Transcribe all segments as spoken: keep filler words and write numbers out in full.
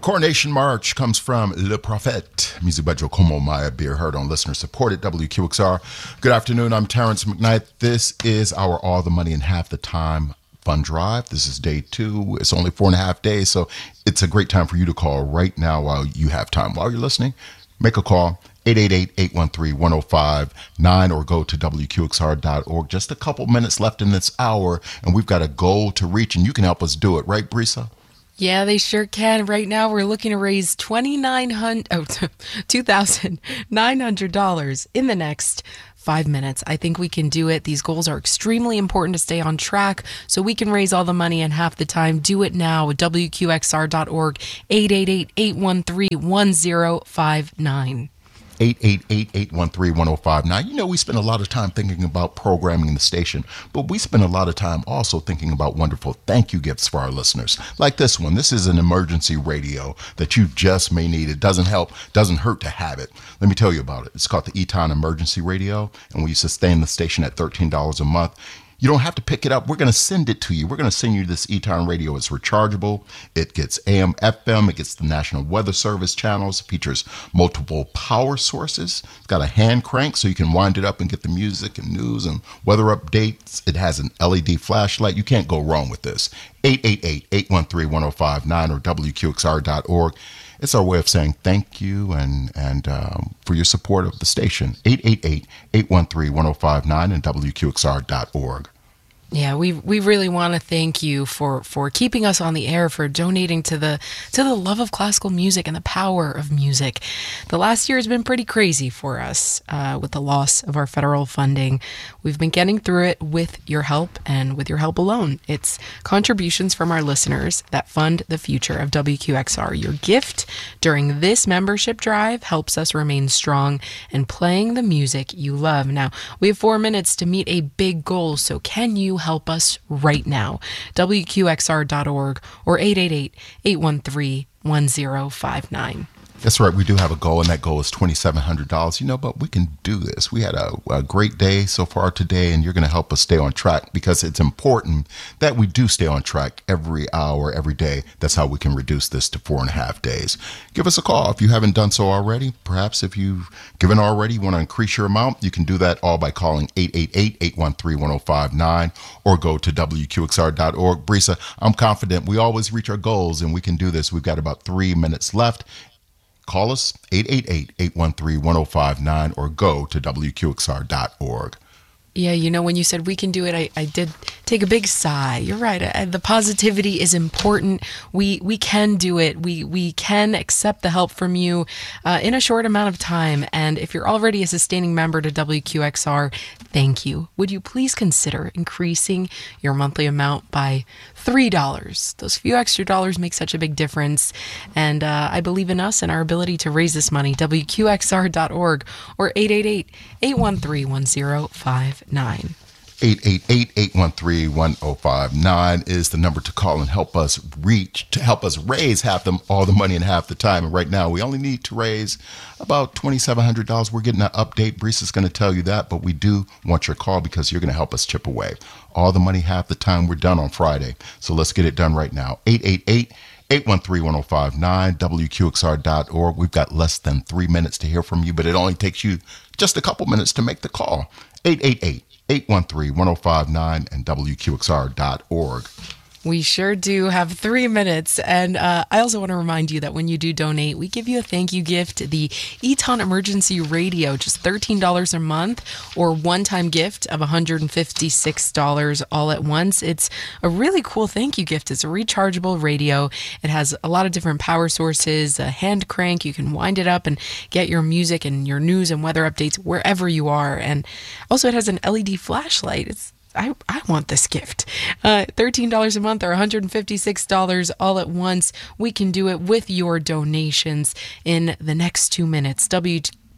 Coronation March comes from Le Prophète, music by Giacomo Maya Beer, heard on listener supported W Q X R. Good afternoon, I'm Terrence McKnight. This is our All the Money in Half the Time fund drive. This is day two. It's only four and a half days, so it's a great time for you to call right now while you have time. While you're listening, make a call, eight eight eight, eight one three, one oh five nine, or go to W Q X R dot org. Just a couple minutes left in this hour, and we've got a goal to reach, and you can help us do it, right, Brisa? Yeah, they sure can. Right now, we're looking to raise twenty-nine hundred dollars, oh, two thousand nine hundred dollars in the next five minutes. I think we can do it. These goals are extremely important to stay on track so we can raise all the money in half the time. Do it now at W Q X R dot org, eight eight eight, eight one three, one oh five nine. eight eight eight, eight one three, one oh five nine. You know, we spend a lot of time thinking about programming the station, but we spend a lot of time also thinking about wonderful thank you gifts for our listeners. Like this one. This is an emergency radio that you just may need. It doesn't help, doesn't hurt to have it. Let me tell you about it. It's called the Eton Emergency Radio, and we sustain the station at thirteen dollars a month. You don't have to pick it up. We're going to send it to you. We're going to send you this Eton radio. It's rechargeable. It gets A M, F M. It gets the National Weather Service channels. It features multiple power sources. It's got a hand crank so you can wind it up and get the music and news and weather updates. It has an L E D flashlight. You can't go wrong with this. eight eight eight, eight one three, one oh five nine or W Q X R dot org. It's our way of saying thank you and and um, for your support of the station. eight eight eight, eight one three, one oh five nine and W Q X R dot org. Yeah, we we really want to thank you for, for keeping us on the air, for donating to the to the love of classical music and the power of music. The last year has been pretty crazy for us uh, with the loss of our federal funding. We've been getting through it with your help and with your help alone. It's contributions from our listeners that fund the future of W Q X R. Your gift during this membership drive helps us remain strong and playing the music you love. Now, we have four minutes to meet a big goal, so can you help us right now? W Q X R dot org or eight eight eight, eight one three, one oh five nine. That's right. We do have a goal, and that goal is twenty-seven hundred dollars. You know, but we can do this. We had a, a great day so far today, and you're going to help us stay on track because it's important that we do stay on track every hour, every day. That's how we can reduce this to four and a half days. Give us a call if you haven't done so already. Perhaps if you've given already, you want to increase your amount, you can do that all by calling eight eight eight, eight one three, one oh five nine or go to W Q X R dot org. Brisa, I'm confident we always reach our goals, and we can do this. We've got about three minutes left. Call us, eight eight eight, eight one three, one oh five nine, or go to W Q X R dot org. Yeah, you know, when you said we can do it, I, I did take a big sigh. You're right. I, the positivity is important. We we can do it. We we can accept the help from you uh, in a short amount of time. And if you're already a sustaining member to W Q X R, thank you. Would you please consider increasing your monthly amount by three dollars? Those few extra dollars make such a big difference. And uh, I believe in us and our ability to raise this money. W Q X R dot org or eight eight eight, eight one three, one oh five nine. eight eight eight, eight one three, one oh five nine is the number to call and help us reach, to help us raise half the, all the money in half the time. And right now, we only need to raise about twenty-seven hundred dollars. We're getting an update. Brisa's going to tell you that, but we do want your call because you're going to help us chip away. All the money half the time. We're done on Friday. So let's get it done right now. eight eight eight, eight one three, one oh five nine, W Q X R dot org. We've got less than three minutes to hear from you, but it only takes you just a couple minutes to make the call. eight eight eight, eight one three, one oh five nine and W Q X R dot org. We sure do have three minutes. And uh, I also want to remind you that when you do donate, we give you a thank you gift, the Eton Emergency Radio, just thirteen dollars a month, or one-time gift of one hundred fifty-six dollars all at once. It's a really cool thank you gift. It's a rechargeable radio. It has a lot of different power sources, a hand crank. You can wind it up and get your music and your news and weather updates wherever you are. And also it has an L E D flashlight. It's I, I want this gift. Uh, thirteen dollars a month or one hundred fifty-six dollars all at once. We can do it with your donations in the next two minutes. W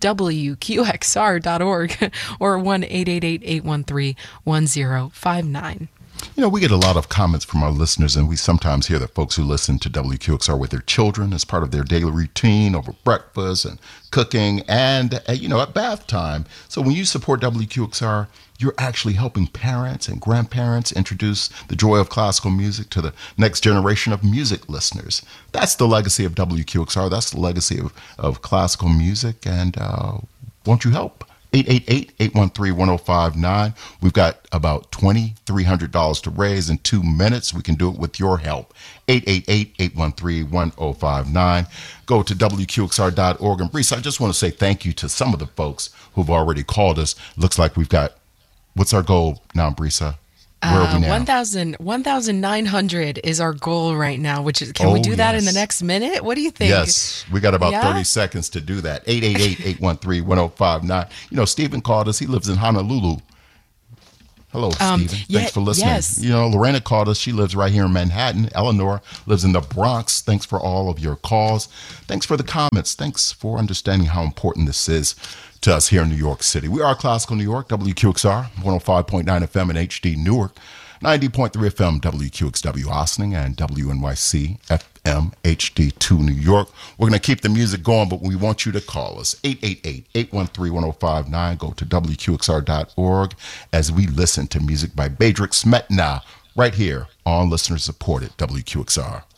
W Q X R dot org or one eight eight eight, eight one three, one oh five nine. You know, we get a lot of comments from our listeners, and we sometimes hear that folks who listen to W Q X R with their children as part of their daily routine over breakfast and cooking and, uh, you know, at bath time. So when you support W Q X R, you're actually helping parents and grandparents introduce the joy of classical music to the next generation of music listeners. That's the legacy of W Q X R. That's the legacy of, of classical music. And uh, won't you help? eight eight eight, eight one three, one oh five nine. We've got about two thousand three hundred dollars to raise in two minutes. We can do it with your help. eight eight eight, eight one three, one oh five nine. Go to W Q X R dot org. And Brees, I just want to say thank you to some of the folks who've already called us. Looks like we've got, what's our goal now, Brisa? Where are we now? Uh, one thousand, one thousand nine hundred is our goal right now, which is, can Oh, we do that in yes. the next minute? What do you think? Yes, we got about Yeah? thirty seconds to do that. eight eight eight, eight one three, one oh five nine. You know, Stephen called us. He lives in Honolulu. Hello, Um, Stephen. yeah, Thanks for listening. yes. You know, Lorena called us. She lives right here in Manhattan. Eleanor lives in the Bronx. Thanks for all of your calls. Thanks for the comments. Thanks for understanding how important this is to us here in New York City. We are Classical New York, W Q X R, one oh five point nine F M in H D Newark, ninety point three F M W Q X W Ossining, and W N Y C F M H D two New York. We're going to keep the music going, but we want you to call us. eight eight eight, eight one three, one oh five nine. Go to W Q X R dot org as we listen to music by Bedřich Smetana right here on listener-supported W Q X R.